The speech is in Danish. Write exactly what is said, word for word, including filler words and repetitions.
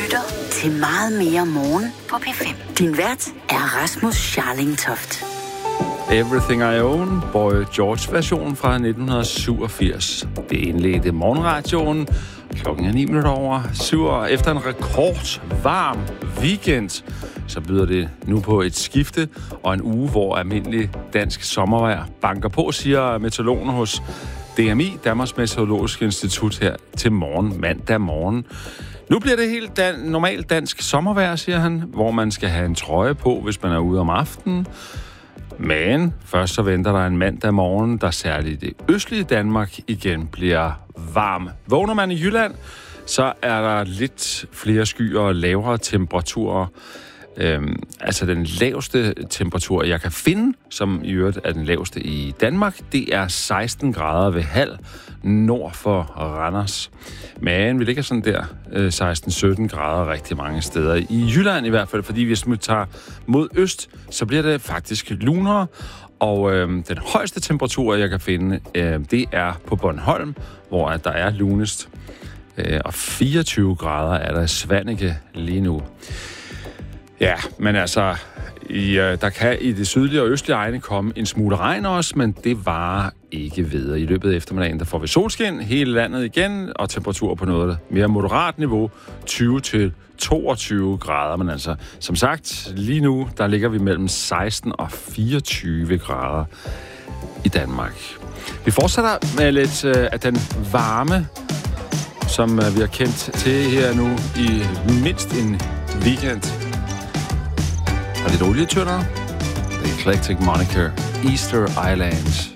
lytter til Meget mere morgen på P fem. Din vært er Rasmus Scharlingtoft. Everything I Own, Boy George-version fra nitten syvogfirs. Det indledte morgenradioen. Klokken er ni minutter over syv, og efter en rekordvarm weekend, så byder det nu på et skifte og en uge, hvor almindelig dansk sommervejr banker på, siger meteorologen hos D M I, Danmarks Meteorologiske Institut, her til morgen, mandag morgen. Nu bliver det helt dan- normalt dansk sommervejr, siger han, hvor man skal have en trøje på, hvis man er ude om aftenen. Men først så venter der en mandag morgen, der særligt det østlige Danmark igen bliver varm. Vågner man i Jylland, så er der lidt flere skyer og lavere temperaturer. Øhm, altså den laveste temperatur, jeg kan finde, som i øvrigt er den laveste i Danmark, det er seksten grader ved Hald, nord for Randers. Men vi ligger sådan der øh, seksten sytten grader rigtig mange steder. I Jylland i hvert fald, fordi hvis vi tager mod øst, så bliver det faktisk lunere. Og øh, den højeste temperatur, jeg kan finde, øh, det er på Bornholm, hvor der er lunest. Øh, og fireogtyve grader er der i Svaneke lige nu. Ja, men altså, i, der kan i det sydlige og østlige egne komme en smule regn også, men det varer ikke ved. I løbet af eftermiddagen, der får vi solskin hele landet igen, og temperaturer på noget mere moderat niveau, tyve til toogtyve grader. Men altså, som sagt, lige nu, der ligger vi mellem seksten og fireogtyve grader i Danmark. Vi fortsætter med lidt øh, af den varme, som øh, vi har kendt til her nu i mindst en weekend. Og lidt olietønder. The Eclectic Moniker, Easter Island.